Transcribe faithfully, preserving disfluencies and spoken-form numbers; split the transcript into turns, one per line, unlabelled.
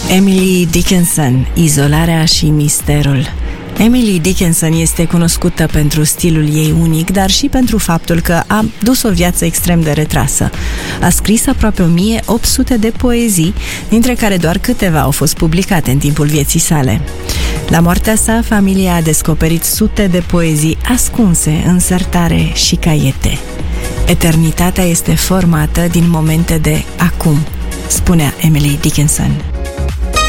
Emily Dickinson, izolarea și misterul. Emily Dickinson este cunoscută pentru stilul ei unic, dar și pentru faptul că a dus o viață extrem de retrasă. A scris aproape o mie opt sute de poezii, dintre care doar câteva au fost publicate în timpul vieții sale. La moartea sa, familia a descoperit sute de poezii ascunse în sertare și caiete. Eternitatea este formată din momente de acum, spunea Emily Dickinson.